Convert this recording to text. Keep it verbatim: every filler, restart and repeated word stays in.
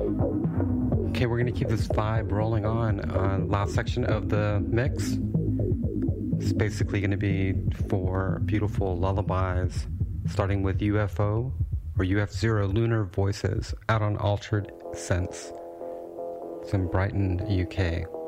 Okay, we're going to keep this vibe rolling on. Uh, last section of the mix. It's basically going to be four beautiful lullabies, starting with U F O, or U F zero Lunar Voices, out on Altered Sense. It's in Brighton, U K.